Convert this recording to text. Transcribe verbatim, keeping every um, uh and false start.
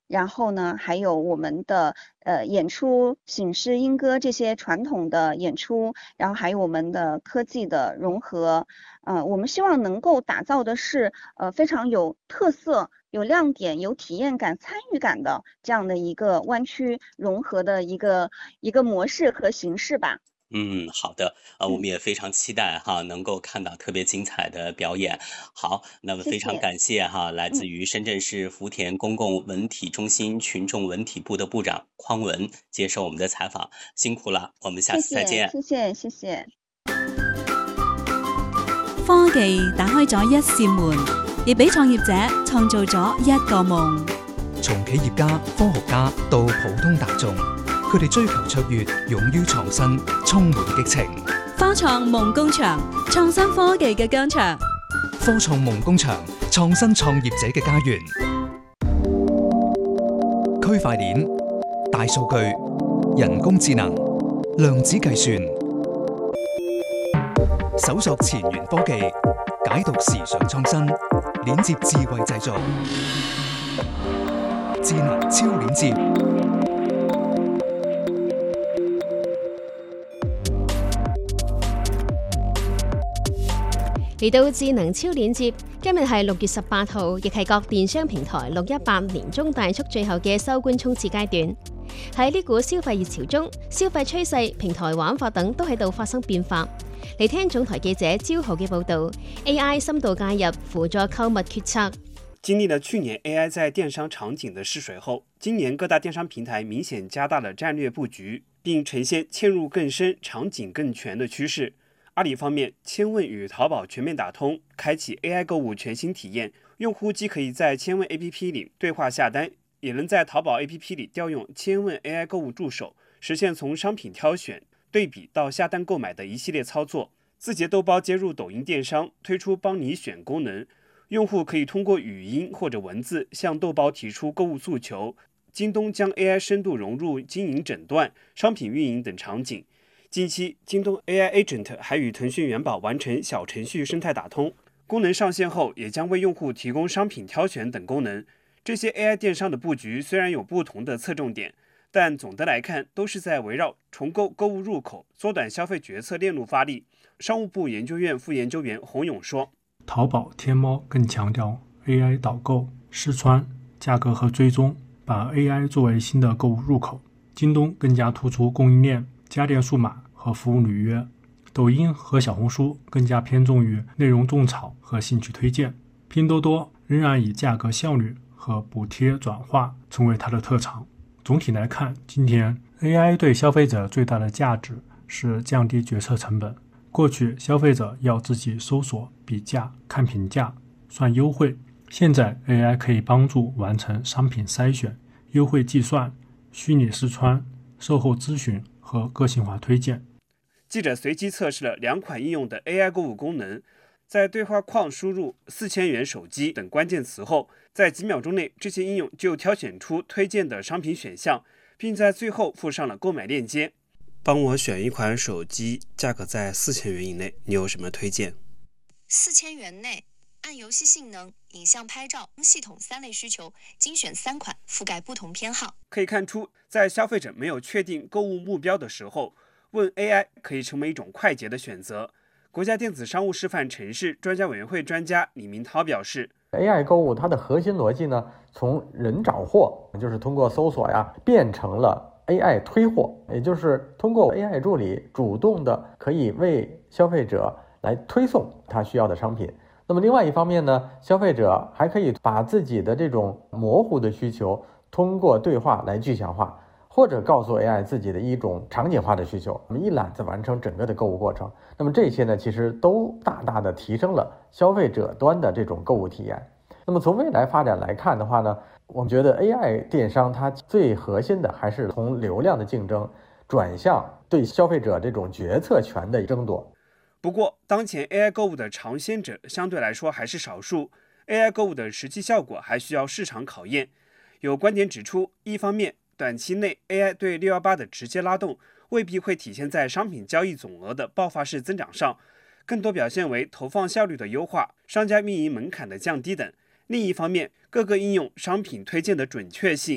然后呢，还有我们的呃演出、醒狮、莺歌这些传统的演出，然后还有我们的科技的融合，呃，我们希望能够打造的是呃非常有特色、有亮点、有体验感、参与感的这样的一个湾区融合的一个一个模式和形式吧。 嗯，好的，呃，我们嗯， 也非常期待哈，能够看到特别精彩的表演。好，那么非常谢谢。 感谢哈，来自嗯， 于深圳市福田公共文体中心群众文體部的部長匡文接受我們的採訪，辛苦了，我們下謝謝， 次再見。 謝謝，謝謝。 科技打開咗一扇門，亦俾創業者創造咗一個夢。 從企業家、科學家到普通大眾，佢哋追求卓越，勇於創新，充滿激情。 科創夢工場，創新科技嘅疆場。 科創夢工場，創新創業者嘅家園。區塊鏈、大數據、人工智能、量子計算，搜索前沿科技，解讀時尚創新，鏈接智慧製造，智能超鏈接。 嚟到智能超鏈接，今日係六月十八號，亦係各電商平台六一八年中大促最後嘅收官衝刺階段。喺呢股消費熱潮中，消費趨勢、平台玩法等都喺度發生變化。嚟聽總台記者招豪嘅報導 ，A I 深度介入輔助購物決策。 經歷了去年 A I 在電商場景的試水後，今年各大電商平台明顯加大了戰略佈局，並呈現嵌入更深、場景更全的趨勢。阿里方面，千問與淘寶全面打通，開啟 A I 購物全新體驗。用戶既可以在千問 A P P 裡對話下單，也能在淘寶 A P P 裡調用千問 A I 購物助手，實現從商品挑選、對比到下單購買的一系列操作。字節豆包接入抖音電商，推出幫你選功能，用戶可以通過語音或者文字向豆包提出購物訴求。京東將 A I 深度融入經營診斷、商品運營等場景。近期，京東 A I Agent 還與騰訊元寶完成小程序生態打通，功能上線後也將為用戶提供商品挑選等功能。這些 A I 電商的佈局雖然有不同的側重點，但總的來看都是在圍繞重構購物入口、縮短消費決策鏈路發力。商務部研究院副研究員洪勇說： 淘寶、天貓更強調 A I 導購、試穿、價格和追蹤，把 A I 作為新的購物入口。京東更加突出供應鏈、家電數碼和服務履約，抖音和小紅書更加偏重於內容種草和興趣推薦，拼多多仍然以價格效率和補貼轉化成為它的特長。總體來看，今天 A I 對消費者最大的價值是降低決策成本。過去消費者要自己搜索、比價、看評價、算優惠，現在 A I 可以幫助完成商品篩選、優惠計算、虛擬試穿、售後諮詢和個性化推薦。 記者隨機測試了兩款應用的 A I 購物功能，在對話框輸入四千元手機等關鍵詞後，在幾秒鐘內，這些應用就挑選出推薦的商品選項，並在最後附上了購買鏈接。幫我選一款手機，價格在四千元以內，你有什麼推薦？ 四千元內，按遊戲性能、影像拍照、系統三類需求，精選三款，覆蓋不同偏好。 可以看出，在消費者沒有確定購物目標的時候，問 A I 可以成為一種快捷的選擇。國家電子商務示範城市專家委員會專家李明濤表示 ，A I 購物它的核心邏輯呢，從人找貨，就是通過搜索呀，變成了 A I 推貨，也就是通過 A I 助理主動的可以為消費者來推送他需要的商品。那麼另外一方面呢，消費者還可以把自己的這種模糊的需求通過對話來具象化，或者告訴 A I 自己的一種場景化的需求，我們一攬子完成整個的購物過程。那麼這些呢，其實都大大的提升了消費者端的這種購物體驗。那麼從未來發展來看的話呢，我們覺得 A I 電商它最核心的還是從流量的競爭轉向對消費者這種決策權的爭奪。 不過，當前 A I 購物的嘗鮮者相對來說還是少數 ，A I 購物的實際效果還需要市場考驗。有觀點指出，一方面，短期內 A I 對六一八的直接拉動未必會體現在商品交易總額的爆發式增長上，更多表現為投放效率的優化、商家運營門檻的降低等。另一方面，各個應用商品推薦的準確性